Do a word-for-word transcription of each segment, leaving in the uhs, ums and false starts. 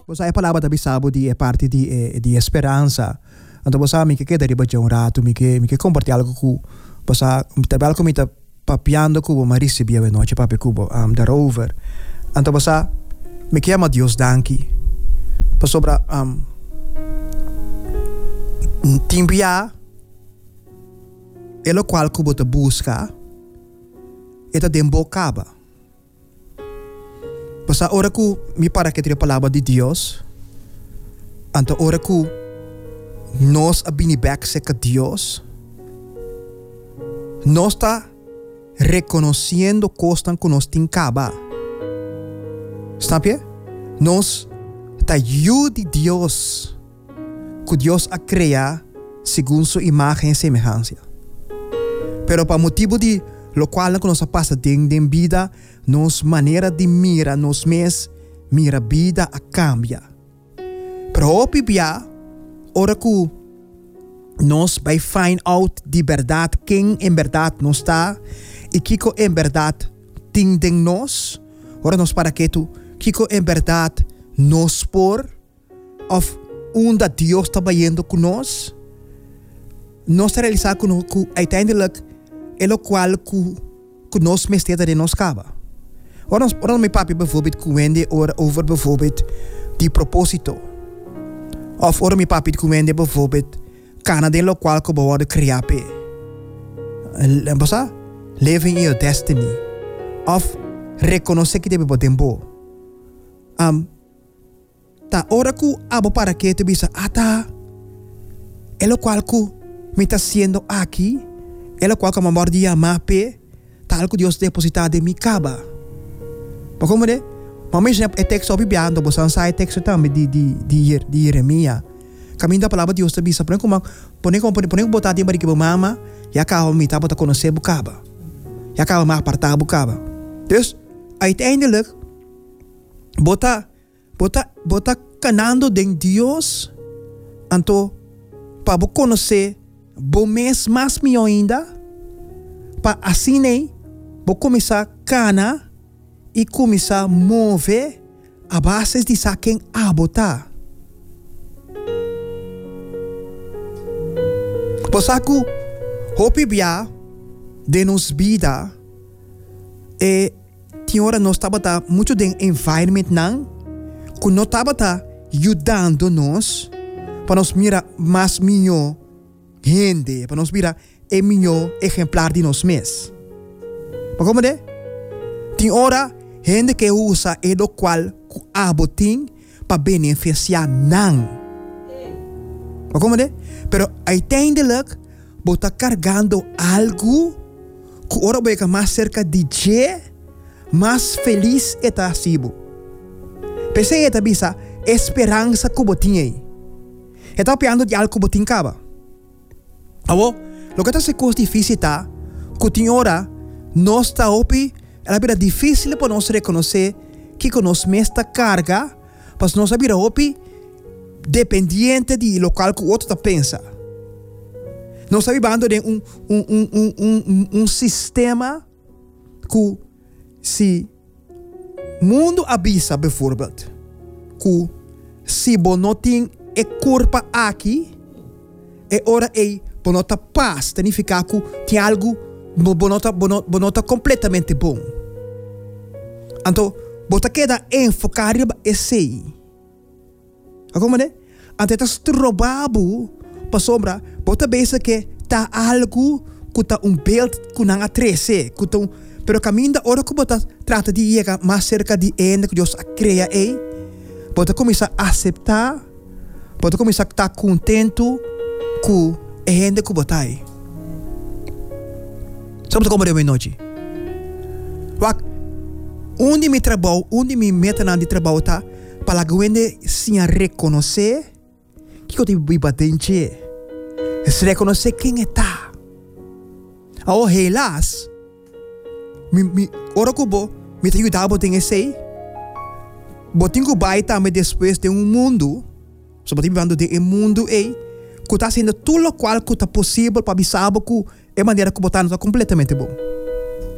Você a palavra também sabe de é parte de de esperança. Então você me que dari baca um rato, me que me que compartilhar algo com você, me trabalhar com me tá papiando com o marido bia a noite papi cubo um daarover. Então você me que ama Deus danki. Para sobra um timbia elo qual cubo te busca eta dembo acaba. Basta ora ku mi para que a palavra de Deus. Anta ora ku nós abinibek seca Deus. Nós está reconhecendo costas que nós tincaba. Sabe? Nós está ayuda de Deus. Que Deus a criar segundo sua imagem e semelhança. Pero para motivo de lo qual que nós passa dentro da vida, nos maneira de mira, nos mes mira vida a cambia. Pero hopi bia, ora que nós vai find out de verdade quem em verdade nós está e kiko em verdade tem de nós, ora nós para que tu kiko em verdade nós por of onde Deus está vendo com nós, nós realizar com que uiteindelijk é o qual que que nós mesteda de nós caba. Ora nós ora meu papi bijvoorbeeld kuende ora over bijvoorbeeld die propósito. Of ora meu papi kuende bijvoorbeeld kana de lo qual que behoorde creape. Lembra? Living in your destiny. Of reconhecer que deve tempo. Um ta ora ku abo para que te bisa ata é lo qual que me está sendo aqui, é lo qual que me mordia mape, tal que Deus depositado em mi caba. Mas como é? Mas é texto obibiando, você não sai texto também de de de de Jeremia. Caminho da palavra de Deus também, sabe como põe como põe como botar de barriga mama, e acaba me tá botar conhecer bucaba. E acaba me apartar bucaba. Dus uiteindelijk bota bota bota canando de Deus, anto para bo conhecer bo mês mais melhor ainda, para assim nem bo começar a cana e começar a mover a base de saquem a botar. Posaku hopi bia de nos vida e tinha hora nós estava tá muito de environment não, que nós estava tá ajudando nós para nós mirar mais melhor gente, para nós mirar é melhor exemplar de nós mesmos. Mas como é? Tem hora gente que usa é do qual que abotim para beneficiar não. Mas como é? Pero uiteindelijk bota carregando algo que ora vai mais cerca de je, mais feliz eta sibo. Pensei eta bisa esperança que botinha aí. Eta piando de algo que botinha caba. Abo, lo que tá se coisa difícil tá, que tem hora nós tá opi, ela vira difícil para nós reconhecer que que nós mesta carga, para nós vira opi dependiente de local que o outro tá pensa. Nós estamos vivendo de um, um, um, um, um, um sistema que se mundo avisa, bijvoorbeeld, que se você não tem a corpo aqui, é hora de você ter paz, significa que tem algo que não está completamente bom. Então, você queda enfocado em esse. Como é? Ante tas trobabo pa sombra, bota pensa que tá algo que tá um beeld que não atrese, que tá um, pero caminho da hora que bota trata de chegar mais cerca de ende que Deus cria aí, bota começar a aceitar, bota começar a estar contento com ende que bota aí. Sabe como é bem noite? Wak, onde me trabalho, onde me meta na de trabalho tá, para que se reconhecer que eu tenho que bater em ti. Se reconhecer quem está. Oh, relas. Me, me, ora que eu me te ajudar a botar esse aí. Botinho que vai também depois de um mundo. Só botinho vivendo de um mundo aí. Que está sendo tudo o qual que está possível para avisar que é maneira que botar não está completamente bom.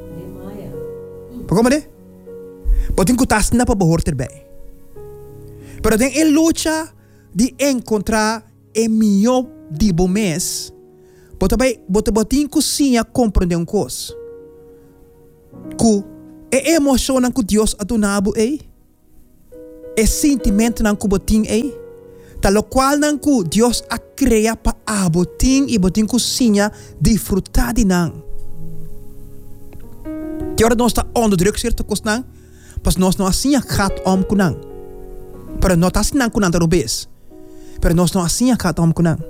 Como é? Botinho que está sendo para borrar bem. Pero tem a luta de encontrar o melhor de bom mês. Bota bem, bota botin cozinha compreender um coisa. Que é emoção que Deus atunabo é. É sentimento que botin é. Tal qual que Deus a cria para a botin e botin cozinha disfrutar de não. Que hora nós está onder druk certo coisa não, mas nós não assim a cat om com não. Pero não está assim não com não tá rubes. Pero nós não assim a cat om com não.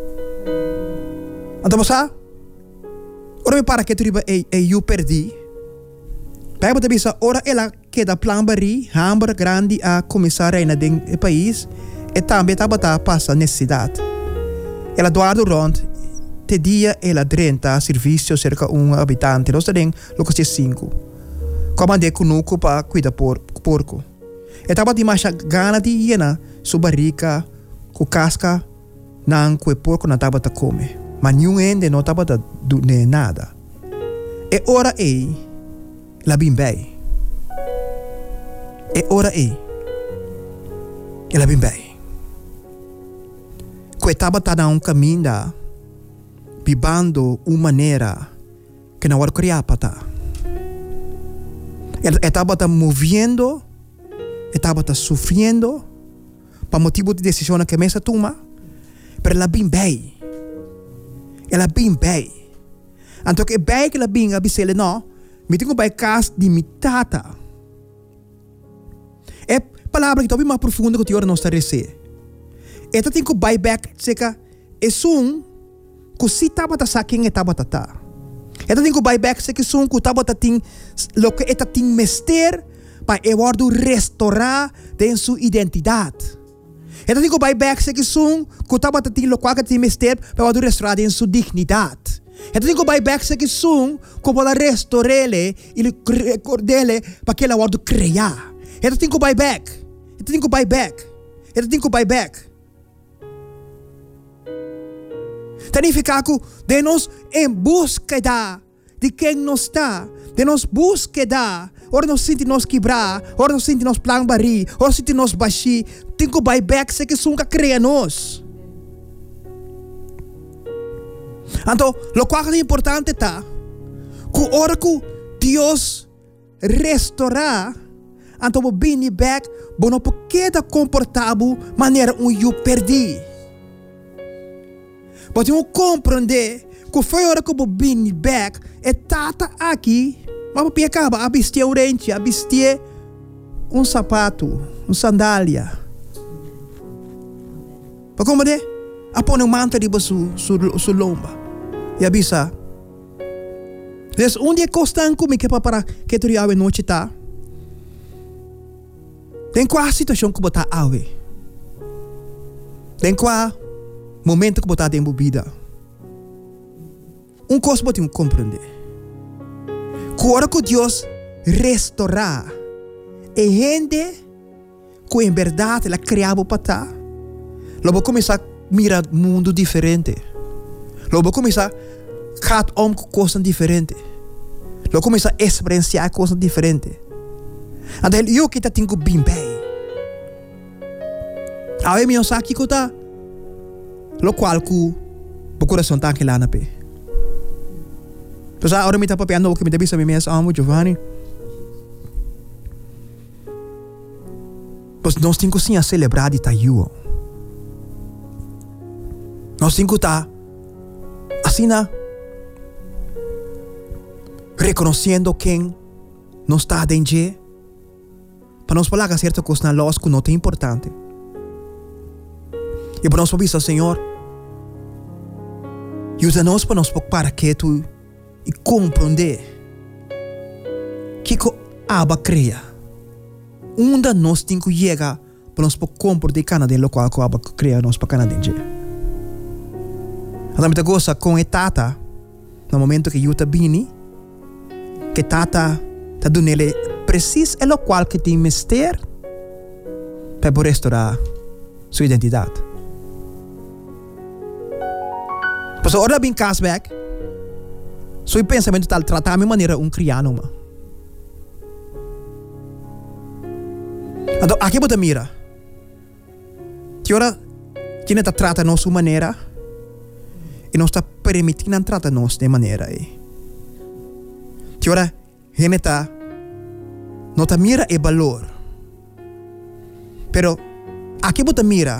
Então você, ora me para que tu riba é é eu perdi. Daí você pensa, ora ela que da plan bari, hamburger grande a começar a ir no país, e também tá bata passa necessidade. Ela doado rond, te dia ela drenta serviço cerca um habitante, nós tem logo se cinco. Como de kunuko para cuidar por porco. E tava de mais gana de iena, subarica, com casca, não com porco não tava a comer. Mas nenhum ende não estava a fazer nada. E ora é, la bem bem. E ora é, ela bem bem. Que estava a um caminho, vivendo uma maneira que não era criada para. Ela estava a movendo, estava a sofrendo, para motivo de decisão que mesa toma, mas ela bem bem. Ela bem bem. Então que bem que ela bem a bisele não, me tenho bem casa de mitata. É palavra que talvez mais profunda que o não está receber. Eta tenho bem back seca é um que se tava tá saquem é tava tá. Eta tenho bem back seca um que tava tá tem lo que eta tem mester para ewardo restaurar den sua identidade. Eta tenho bem back seca um que tava tá tem lo qual que tem mester para ewardo restaurar den sua dignidade. Eta tenho bem back seca um que pode restaurar ele e recordele para que ela ewardo criar. Eta tenho bem back. Eta tenho bem back. Eta tenho bem back. Significa que de nós em busca de quem nós está, de nós busca, ora nós sentimos nós quebrar, ora nós sentimos nós plan bari, ora sentimos nós baixi, tem que buy back se que nunca cria nós. Então, o qual é importante tá, que ora que Deus restaurar, então o bini back, bom não porque da comportável maneira um eu perdi. Mas eu compreender que foi a hora que eu vim back e tata aqui, mas eu acaba a vestir o rente, a vestir um sapato, uma sandália. Para como de? A pôr um manto de su su su lomba e avisa. Des onde é constante como que para que tu ia noite tá? Tem qual situação que botar ave? Tem qual momento que botar dentro da vida. Um coisa que compreender. Que hora que Deus restaurar e gente que em verdade ela criava para tá, logo começar a mirar mundo diferente. Logo começar a cat om com coisas diferentes. Logo começar a experienciar coisas diferentes. Então eu que tá tenho bem bem. A eu me ouço aqui que tá lo qual ku o coração tá aqui lá na pé. Então já agora me tá papiando o que me deve saber mesmo amo Giovanni. Pois nós temos sim a celebrar de taio. Nós temos tá assim na reconhecendo quem não está dentro para nós falar que certa coisa na luz que não é importante. E para nós ouvir, Senhor, ajuda-nos para nós para que tu e compreender que que aba cria. Onde nós temos que chegar para nós compreender cada de local que aba cria nós para cada dia. Então, me gosta com a tata, no momento que eu te bini, que tata te dá nele preciso é local que tem mister para restaurar sua identidade. Pois ora bem cashback, seu pensamento tal tratar a minha maneira um criano, ma. Então aqui você mira, Tiora, quien está tratando a su manera y no está permitiendo tratarnos de manera. Tiora, gente está no te mira el valor. Pero aquí vos te mira